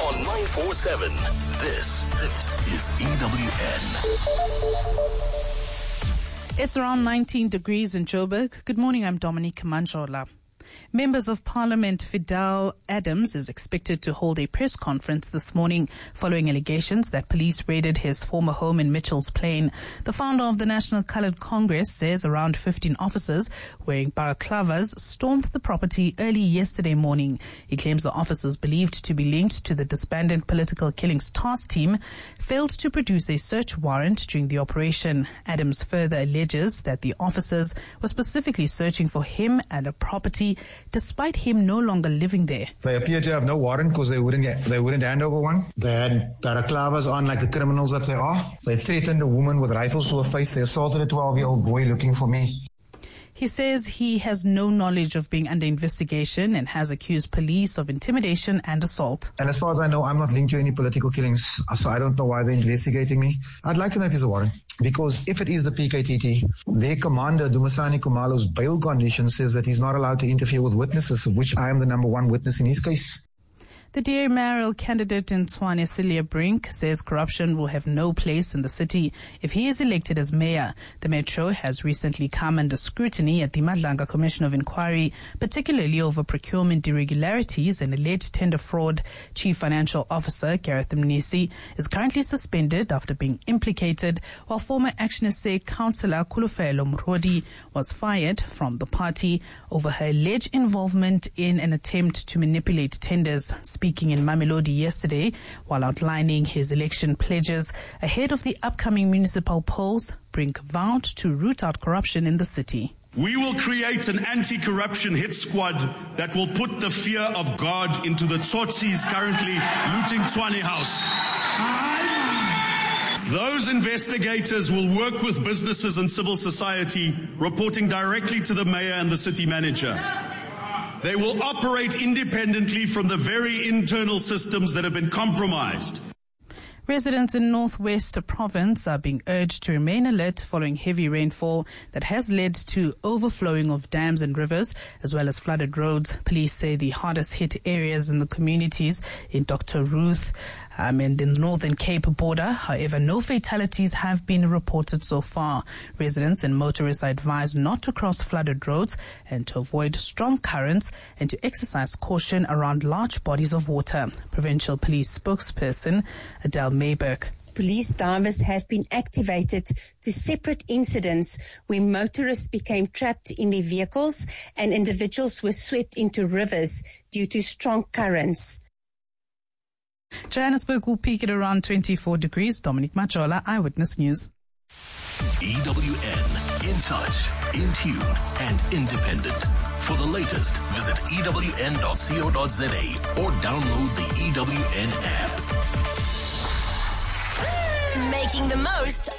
on 947. This is EWN. It's around 19 degrees in Joburg. Good morning, I'm Dominique Manjola. Members of Parliament Fidel Adams is expected to hold a press conference this morning following allegations that police raided his former home in Mitchell's Plain. The founder of the National Coloured Congress says around 15 officers wearing balaclavas stormed the property early yesterday morning. He claims the officers, believed to be linked to the disbanded Political Killings Task Team, failed to produce a search warrant during the operation. Adams further alleges that the officers were specifically searching for him and a property despite him no longer living there. They appear to have no warrant because they wouldn't hand over one. They had balaclavas on like the criminals that they are. They threatened a woman with rifles to her face. They assaulted a 12-year-old boy looking for me. He says he has no knowledge of being under investigation and has accused police of intimidation and assault. And as far as I know, I'm not linked to any political killings, so I don't know why they're investigating me. I'd like to know if there's a warrant, because if it is the PKTT, their commander, Dumisani Kumalo's bail condition says that he's not allowed to interfere with witnesses, of which I am the number one witness in his case. The DA mayoral candidate in Tshwane, Celia Brink, says corruption will have no place in the city if he is elected as mayor. The metro has recently come under scrutiny at the Madlanga Commission of Inquiry, particularly over procurement irregularities and alleged tender fraud. Chief Financial Officer Gareth Mnisi is currently suspended after being implicated, while former Action SA councillor Kulufelo Mrodi was fired from the party over her alleged involvement in an attempt to manipulate tenders. Speaking in Mamelodi yesterday while outlining his election pledges ahead of the upcoming municipal polls, Brink vowed to root out corruption in the city. We will create an anti-corruption hit squad that will put the fear of God into the Tsotsis currently looting Tshwane House. Those investigators will work with businesses and civil society, reporting directly to the mayor and the city manager. They will operate independently from the very internal systems that have been compromised. Residents in Northwest Province are being urged to remain alert following heavy rainfall that has led to overflowing of dams and rivers as well as flooded roads. Police say the hardest hit areas in the communities in Dr. Ruth and in the Northern Cape border. However, no fatalities have been reported so far. Residents and motorists are advised not to cross flooded roads and to avoid strong currents and to exercise caution around large bodies of water. Provincial Police spokesperson Adele Mayberg. Police divers has been activated to separate incidents where motorists became trapped in their vehicles and individuals were swept into rivers due to strong currents. Johannesburg will peak at around 24 degrees. Dominique Majola, Eyewitness News. EWN, in touch, in tune, and independent. For the latest, visit ewn.co.za or download the EWN app. Making the most